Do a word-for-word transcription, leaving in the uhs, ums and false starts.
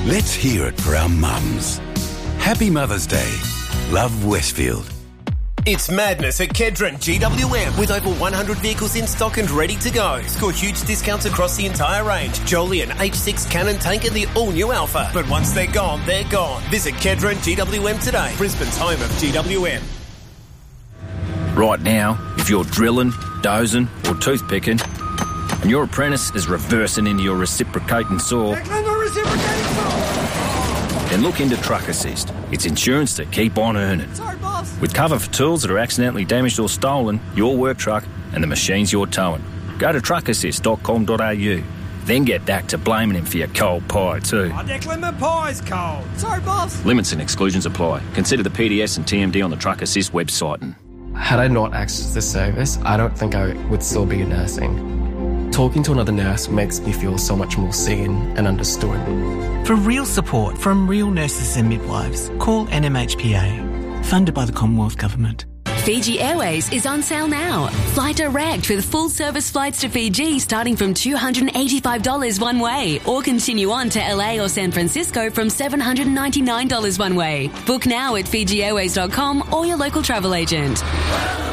Let's hear it for our mums. Happy Mother's Day. Love, Westfield. It's madness at Kedron G W M with over one hundred vehicles in stock and ready to go. Score huge discounts across the entire range. Jolian, H six Cannon Tank and the all-new Alpha. But once they're gone, they're gone. Visit Kedron G W M today. Brisbane's home of G W M. Right now, if you're drilling, dozing or toothpicking and your apprentice is reversing into your reciprocating saw, then look into Truck Assist. It's insurance to keep on earning. Sorry, boss. With cover for tools that are accidentally damaged or stolen, your work truck and the machines you're towing. Go to truck assist dot com dot a u. Then get back to blaming him for your cold pie too. Oh, Declan, my pie's cold. Sorry, boss. Limits and exclusions apply. Consider the P D S and T M D on the Truck Assist website. Had I not accessed this service, I don't think I would still be nursing. Talking to another nurse makes me feel so much more seen and understood. For real support from real nurses and midwives, call N M H P A, funded by the Commonwealth Government. Fiji Airways is on sale now. Fly direct with full service flights to Fiji starting from two hundred eighty-five dollars one way, or continue on to L A or San Francisco from seven hundred ninety-nine dollars one way. Book now at fiji airways dot com or your local travel agent.